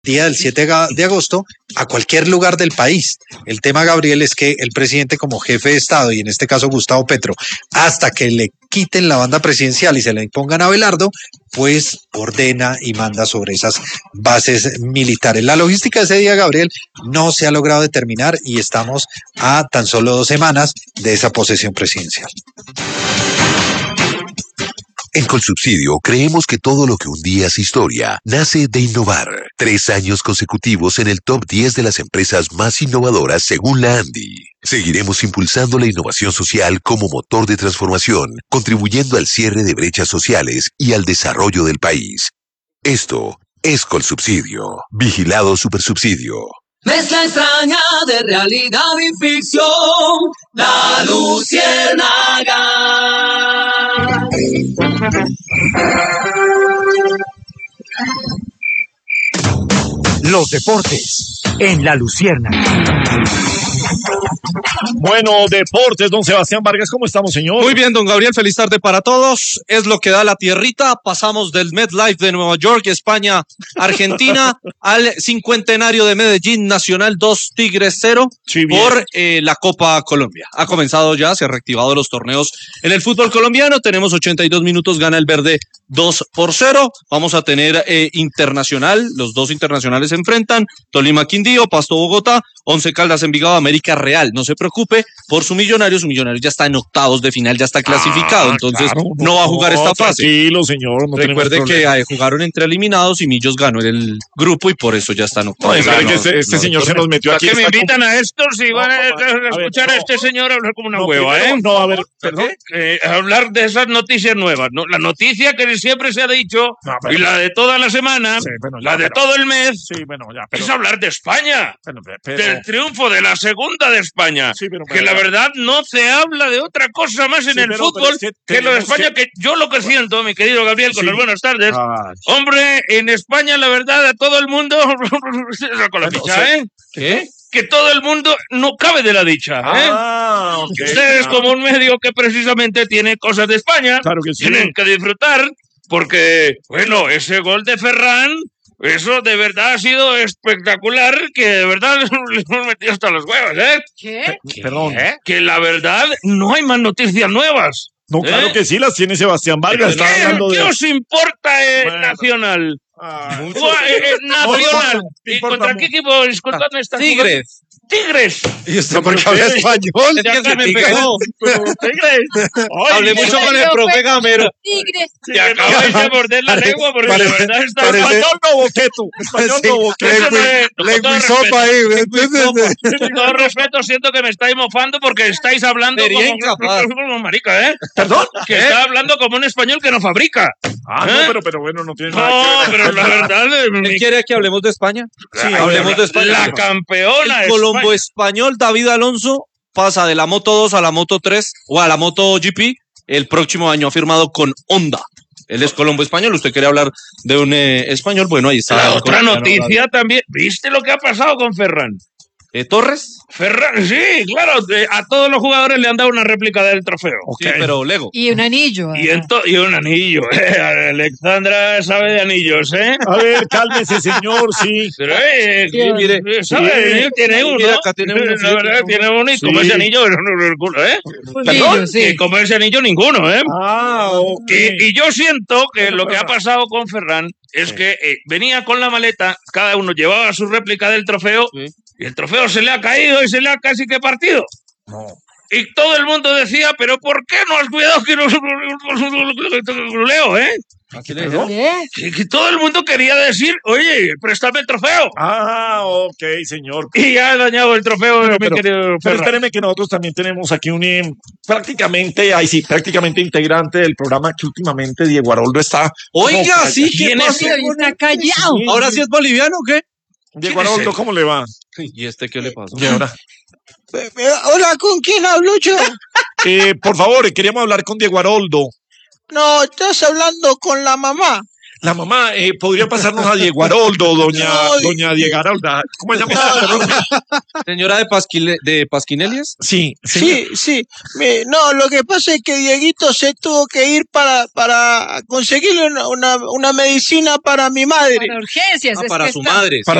día del 7 de agosto a cualquier lugar del país. El tema, Gabriel, es que el presidente como jefe de Estado, y en este caso Gustavo Petro, hasta que le quiten la banda presidencial y se la impongan a Abelardo, pues ordena y manda sobre esas bases militares. La logística de ese día, Gabriel, no se ha logrado determinar y estamos a tan solo 2 semanas de esa posesión presidencial. En Colsubsidio creemos que todo lo que un día es historia nace de innovar. 3 años consecutivos en el top 10 de las empresas más innovadoras según la ANDI. Seguiremos impulsando la innovación social como motor de transformación, contribuyendo al cierre de brechas sociales y al desarrollo del país. Esto es Colsubsidio. Vigilado Supersubsidio. Mezcla extraña de realidad y ficción, La Luciérnaga. Los deportes en La Luciérnaga. Bueno, deportes, don Sebastián Vargas, ¿cómo estamos, señor? Muy bien, don Gabriel, feliz tarde para todos. Es lo que da la tierrita. Pasamos del MetLife de Nueva York, España, Argentina, al cincuentenario de Medellín, Nacional 2, Tigres 0, sí, por la Copa Colombia. Ha comenzado ya, se han reactivado los torneos en el fútbol colombiano. Tenemos 82 minutos, gana el verde 2-0. Vamos a tener internacional, los dos internacionales se enfrentan, Tolima Quindío, Pasto Bogotá, Once Caldas Envigado, América Real. No se preocupe por su Millonario ya está en octavos de final, ya está clasificado, entonces claro, no va a jugar esta fase. Tranquilo, señor. No recuerde que jugaron entre eliminados y Millos ganó en el grupo y por eso ya está en octavos. Este señor se nos metió aquí. ¿Para qué me invitan a esto si van a escuchar a este señor hablar como una hueva, No, a ver, perdón. Hablar de esas noticias nuevas, ¿no? La noticia que siempre se ha dicho y la de toda la semana, la de todo el mes, es hablar de España, del triunfo de la segunda de España, que la verdad no se habla de otra cosa más en el fútbol que lo de España, que yo lo que siento, mi querido Gabriel, con las buenas tardes, hombre, en España la verdad a todo el mundo, con la ficha, ¿Qué? Que todo el mundo no cabe de la dicha, Okay. Ustedes como un medio que precisamente tiene cosas de España, claro que sí, tienen que disfrutar, porque, bueno, ese gol de Ferran, eso de verdad ha sido espectacular, que de verdad le hemos metido hasta los huevos, ¿Qué? Perdón. Que la verdad no hay más noticias nuevas. No, claro que sí, las tiene Sebastián Vargas. ¿Qué os importa Nacional? Nacional. ¿Y contra qué equipo disculpadme esta Tigres. ¡Tigres! ¿Y usted por qué habla español? Es que se me pegó. ¡Tigres! Hablé mucho con el profe Gamero. ¡Tigres! Y acabáis de morder la lengua porque la verdad está... Español no boqueto. Español no boqueto. Con todo respeto, siento que me estáis mofando porque estáis hablando como marica, ¿Perdón? Que está hablando como un español que no fabrica. No, pero bueno, no tiene nada que ver. Pero la verdad... ¿Él quiere que hablemos de España? Sí, hablemos de España. La campeona el Colombo español David Alonso pasa de la Moto 2 a la Moto 3 o a la Moto GP. El próximo año ha firmado con Honda. Él es Colombo español. Usted quiere hablar de un español. Bueno, ahí está. La otra noticia también. ¿Viste lo que ha pasado con Ferran? ¿Torres? Ferran, sí, claro. A todos los jugadores le han dado una réplica del trofeo. Sí, pero Lego. Y un anillo. Y un anillo. Alexandra sabe de anillos, A ver, cálmese, señor, sí. Pero, mire, ¿sabe? Tiene uno. Mira, acá tiene uno. La verdad, tiene uno y como ese anillo, Perdón, y como ese anillo, ninguno, ok. Y yo siento que lo que ha pasado con Ferran es que venía con la maleta, cada uno llevaba su réplica del trofeo. Y el trofeo se le ha caído y se le ha casi que partido. No. Y todo el mundo decía, pero ¿por qué no has cuidado que no leo, Que todo el mundo quería decir, oye, préstame el trofeo. Ok, señor. Y ha dañado el trofeo, pero espéreme que nosotros también tenemos aquí un prácticamente integrante del programa que últimamente Diego Aroldo está. Oiga, sí, ¿quién es? Está callado. Sí. ¿Ahora sí es boliviano o qué? Diego Aroldo, ¿cómo le va? ¿Y qué le pasa? ¿Y ahora? Hola, ¿con quién hablo yo? Por favor, queríamos hablar con Diego Aroldo. No, estás hablando con la mamá. La mamá, podría pasarnos a Diego Haroldo, doña Diego Haroldo. ¿Cómo se llama? Señora de Pasquinelias. Sí. Sí. No, lo que pasa es que Dieguito se tuvo que ir para conseguirle una medicina para mi madre. Para urgencias. Para su madre.